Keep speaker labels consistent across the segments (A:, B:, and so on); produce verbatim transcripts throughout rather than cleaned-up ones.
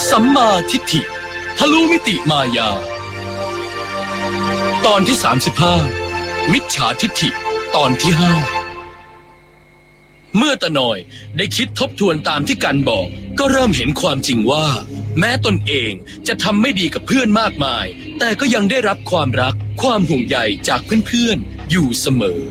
A: สัมมาทิฏฐิทะลุมิติมายาตอนที่สามสิบห้ามิจฉาทิฏฐิตอนที่ห้าเมื่อตาหน่อยได้คิดทบทวนตามที่กันบอกก็เริ่มเห็นความจริงว่าแม้ตนเองจะทำไม่ดีกับเพื่อนมากมายแต่ก็ยังได้รับความรักความห่วงใยจากเพื่อนๆอยู่เสมอ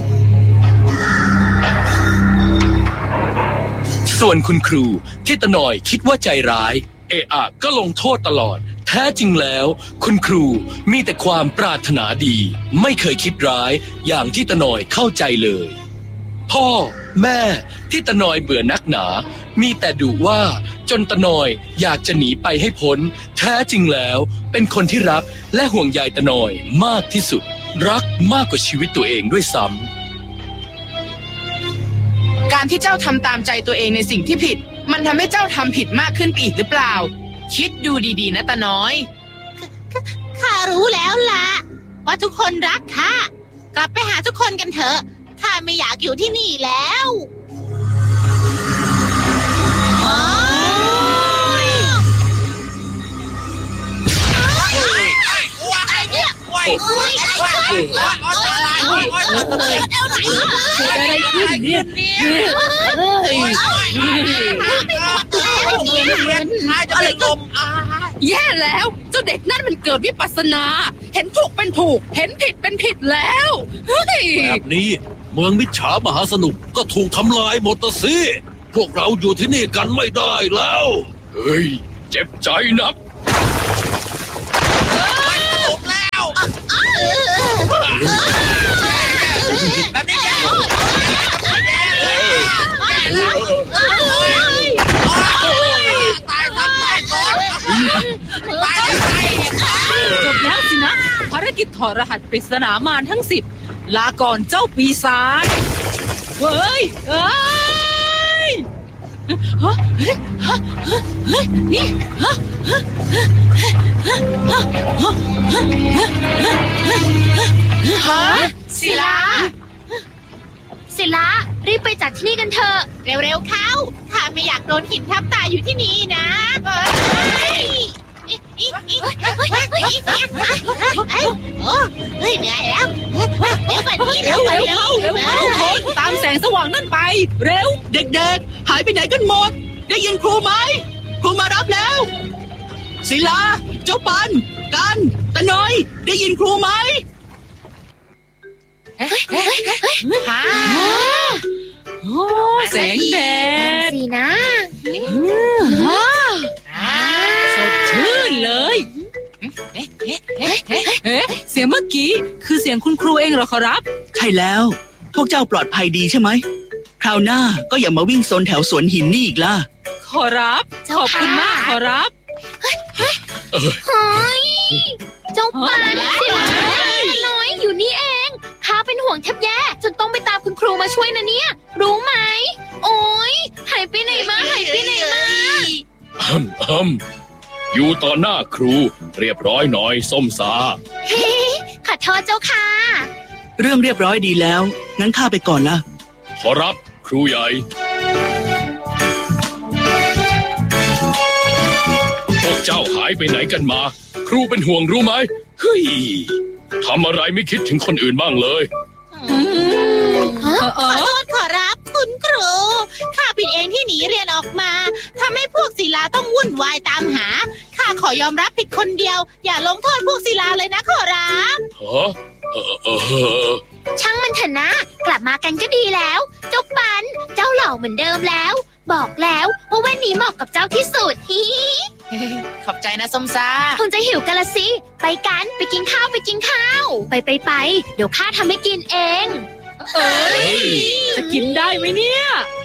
A: ส่วนคุณครูที่ตาหน่อยคิดว่าใจร้ายเอะอะก็ลงโทษตลอดแท้จริงแล้วคุณครูมีแต่ความปรารถนาดีไม่เคยคิดร้ายอย่างที่ตาหน่อยเข้าใจเลยพ่อแม่ที่ตาหน่อยเบื่อนักหนามีแต่ดุว่าจนตาหน่อยอยากจะหนีไปให้พ้นแท้จริงแล้วเป็นคนที่รักและห่วงใยตาหน่อยมากที่สุดรักมากกว่าชีวิตตัวเองด้วยซ้
B: ำการที่เจ้าทำตามใจตัวเองในสิ่งที่ผิดมันทำให้เจ้าทำผิดมากขึ้นอีกหรือเปล่าคิดดูดีๆนะตาน้อย
C: ข้ารู้แล้วล่ะว่าทุกคนรักข้ากลับไปหาทุกคนกันเถอะข้าไม่อยากอยู่ที่นี่แล้ว
D: อะไรขึ้นเนี่ยอะไรก็แย่แล้วเจ้าเด็กนั่นมันเกิดวิปัสสนาเห็นถูกเป็นถูกเห็นผิดเป็นผิดแล้ว
E: แบบนี้เมืองมิจฉามหาสนุกก็ถูกทำลายหมดละสิพวกเราอยู่ที่นี่กันไม่ได้แล้ว
A: เฮ้ยเจ็บใจนัก
B: แบบนี้แย่ตายตายก่อนตายตาย
D: จบแล้วสินะภารกิจถอดรหัสปริศนามารทั้งสิบลาก่อนเจ้าปีศาจเฮ้ยเฮ้ยฮะฮะฮะนี่ฮะฮะ
C: ฮะศิลาศิลารีบไปจากที่นี่กันเถอะเร็วๆเข้าข้าไม่อยากโดนหินทับตายอยู่ที่นี่นะเฮ้ยเฮ้ยเหนื่อยแล้วเดี๋ยวก่อนนี่เร็วเร็ว
D: ทุกคนตามแสงสว่างนั่นไปเร็วเด็กๆหายไปไหนกันหมดได้ยินครูไหมครูมารับแล้วศิลาเจ้าปันกันตะน้อยได้ยินครูไหม
C: ฮ่า
D: โอ้แสงแดด
C: สินะ
D: สดชื่นเลยเอ๊ะเสียงเมื่อกี้คือเสียงคุณครูเองเหรอครับ
F: ใช่แล้วพวกเจ้าปลอดภัยดีใช่ไหมคราวหน้าก็อย่ามาวิ่งโซนแถวสวนหินนี่อีกล่ะ
D: ขอรับขอบคุณมากขอรับ
C: เฮ้ยเจ้าปันศิลาน้อยอยู่นี่เองข้าเป็นห่วงแทบแย่จนต้องไปตามคุณครูมาช่วยนะเนี่ยรู้ไหมโอ๊ยหายไปไหนมาหายไปไหนมา
A: ฮึมฮึมอยู่ต่อหน้าครูเรียบร้อยหน่อยส้มสา
C: ขอโทษเจ้าค่ะ
F: เรื่องเรียบร้อยดีแล้วงั้นข้าไปก่อนละ
A: ขอรับครูใหญ่พวกเจ้าหายไปไหนกันมาครูเป็นห่วงรู้ไหมเฮ้ยทำอะไรไม่คิดถึงคนอื่นบ้างเลย
C: ขอโทษขอรับคุณครูข้าผิดเองที่หนีเรียนออกมาทำให้พวกศิลาต้องวุ่นวายตามหาข้าขอยอมรับผิดคนเดียวอย่าลงโทษพวกศิลาเลยนะขอรับ
A: ฮะเออเออ
C: ช่างมันเถอะนะกลับมากันก็ดีแล้วเจ้าปันเจ้าหล่อเหมือนเดิมแล้วบอกแล้วว่าแว่นนี้เหมาะกับเจ้าที่สุดฮิ
B: ขอบใจนะส้มซ่า
C: คงจะหิวกันละสิไปกันไปกินข้าวไปกินข้าวไปไปไปเดี๋ยวข้าทำให้กินเอง
D: เอ้ยจะกินได้ไหมเนี่ย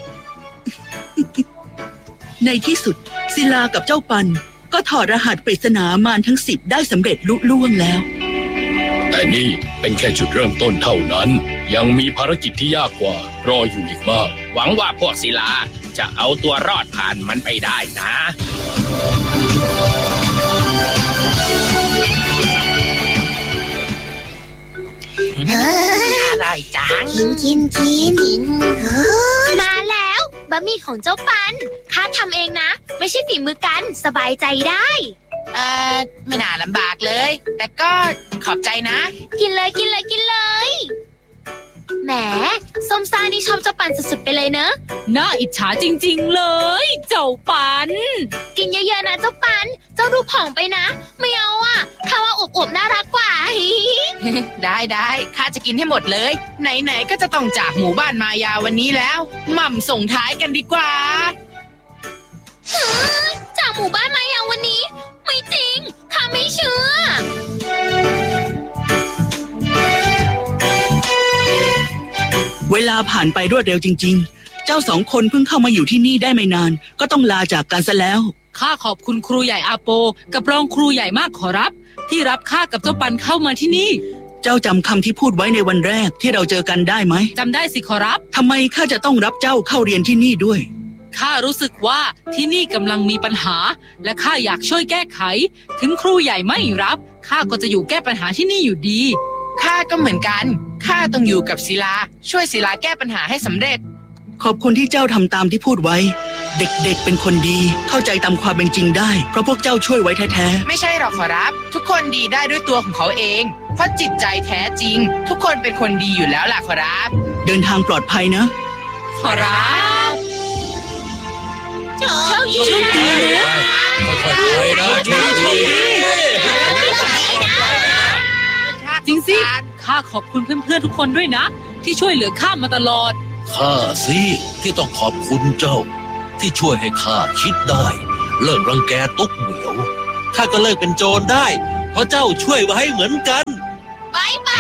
F: ในที่สุดศิลากับเจ้าปันก็ถอดรหัสปริศนามารทั้งสิบได้สำเร็จลุล่วงแล้ว
A: แต่นี่เป็นแค่จุดเริ่มต้นเท่านั้นยังมีภารกิจที่ยากกว่ารออยู่อีกมาก
G: หวังว่าพวกศิลาจะเอาตัวรอดผ่านมันไปได้นะ
C: อร่อยจังกินกินกินมาแล้วบะหมี่ของเจ้าปันข้าทำเองนะ ไม่ใช่ฝีมือกันสบายใจได้
B: เอ่อไม่น่าลำบากเลย แต่ก็ขอบใจนะ
C: กินเลยกินเลยกินเลยแหมส้มซ่านี่ชอบเจ้าปันสุดๆไปเลยเนอะ
D: น่าอิจฉาจริงๆเลย เจ้าปัน
C: กินเยอะๆนะเจ้าปันเจ้าดูผอมไปนะไม่เอาอ่ะข้าว่าอวบๆน่ารักกว่า
B: ได้ได้ข้าจะกินให้หมดเลย ไหนๆก็จะต้องจากหมู่บ้านมายาวันนี้แล้วหม่ำส่งท้ายกันดีกว่า
C: จากหมู่บ้านมายาวันนี้ ไม่จริงข้าไม่เชื่อ
F: เวลาผ่านไปรวดเร็วจริงๆ เจ้าสองคนเพิ่งเข้ามาอยู่ที่นี่ได้ไม่นานก็ต้องลาจากกันซะแล้ว
D: ข้าขอบคุณครูใหญ่อาโปกับรองครูใหญ่มากขอรับ ที่รับข้ากับเจ้าปันเข้ามาที่นี่
F: เจ้าจำคำที่พูดไว้ในวันแรกที่เราเจอกันได้ไหม
D: จำได้สิขอรับ
F: ทำไมข้าจะต้องรับเจ้าเข้าเรียนที่นี่ด้วย
D: ข้ารู้สึกว่าที่นี่กำลังมีปัญหา และข้าอยากช่วยแก้ไข ถึงครูใหญ่ไม่รับข้าก็จะอยู่แก้ปัญหาที่นี่อยู่ดี
B: ข้าก็เหมือนกัน ข้าต้องอยู่กับศิลา ช่วยศิลาแก้ปัญหาให้สำเร็จ
F: ขอบคุณที่เจ้าทำตามที่พูดไว้ เด็กๆเป็นคนดีเข้าใจตามความเป็นจริงได้เพราะพวกเจ้าช่วยไว้แท้ๆ
B: ไม่ใช่หรอกขอรับ ทุกคนดีได้ด้วยตัวของเขาเอง เพราะจิตใจแท้จริง ทุกคนเป็นคนดีอยู่แล้วล่ะขอรับ
F: เดินทางปลอดภัยนะ
D: ขอรับ
C: เจ้าหญิง
E: ค่อยๆไปนะโชคดี
D: จริงสิข้าขอบคุณเพื่อนๆทุกคนด้วยนะ ที่ช่วยเหลือข้ามาตลอด
E: ข้าสิที่ต้องขอบคุณเจ้า ที่ช่วยให้ข้าคิดได้ เลิกรังแกตุ๊กเหมียวข้าก็เลิกเป็นโจรได้ เพราะเจ้าช่วยไว้เหมือนกัน
C: บายบาย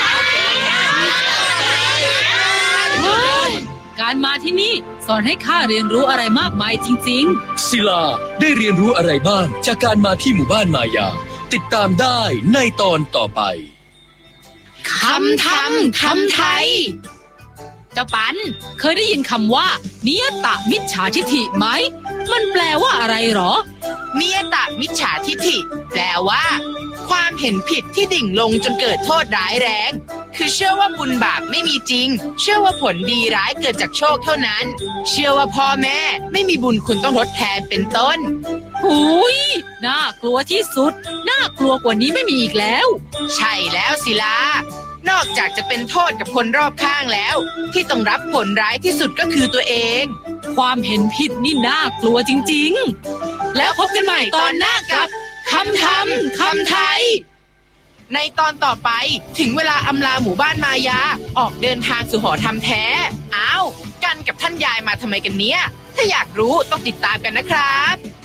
D: การมาที่นี่สอนให้ข้าเรียนรู้อะไรมากมายจริง
A: ศิลาได้เรียนรู้อะไรบ้างจากการมาที่หมู่บ้านมายา ติดตามได้ในตอนต่อไป
D: ๆ
B: คำทำคำไทย
D: เจ้าปันเคยได้ยินคำว่านิยตมิจฉาทิฐิไหม มันแปลว่าอะไรหรอ
B: เมียตะมิจฉาทิฐิ แปลว่า ความเห็นผิดที่ดิ่งลงจนเกิดโทษร้ายแรง คือเชื่อว่าบุญบาปไม่มีจริง เชื่อว่าผลดีร้ายเกิดจากโชคเท่านั้น เชื่อว่าพ่อแม่ไม่มีบุญคุณต้องทดแทนเป็นต้น
D: หุยน่ากลัวที่สุด น่ากลัวกว่านี้ไม่มีอีกแล้ว
B: ใช่แล้วศิลา นอกจากจะเป็นโทษกับคนรอบข้างแล้ว ที่ต้องรับผลร้ายที่สุดก็คือตัวเอง
D: ความเห็นผิดนี่น่ากลัวจริงๆ แล้วพบกันใหม่ตอนหน้ากับคำทำคำไทย
B: ในตอนต่อไปถึงเวลาอำลาหมู่บ้านมายา ออกเดินทางสู่หอธรรมแท้ อ้าว กันกับท่านยายมาทำไมกันเนี้ย ถ้าอยากรู้ต้องติดตามกันนะครับ